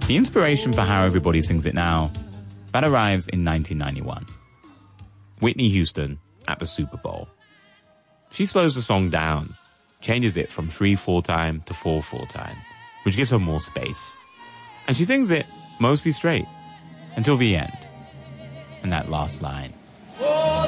The inspiration for How Everybody Sings It Now, that arrives in 1991. Whitney Houston at the Super Bowl. She slows the song down, changes it from 3/4 time to 4/4 time, which gives her more space. And she sings it mostly straight until the end. And that last line.